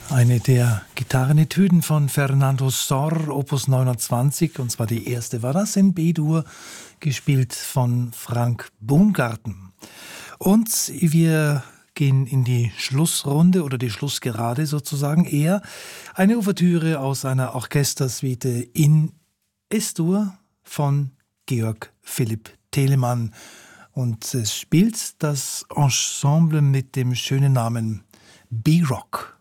Eine der Gitarrenetüden von Fernando Sor, Opus 29, und zwar die erste war das in B-Dur, gespielt von Frank Baumgarten. Und wir gehen in die Schlussrunde oder die Schlussgerade sozusagen, eher eine Ouvertüre aus einer Orchestersuite in Es-Dur von Georg Philipp Telemann. Und es spielt das Ensemble mit dem schönen Namen B-Rock.